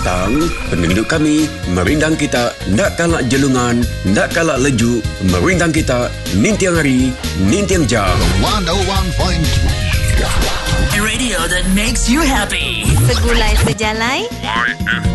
tentang penduduk kami, merindang kita, ndak kalak jelungan, ndak kalak leju, merindang kita, nintiang hari, nintiang jam. 101.3 Radio that makes you happy. Segulai sejalai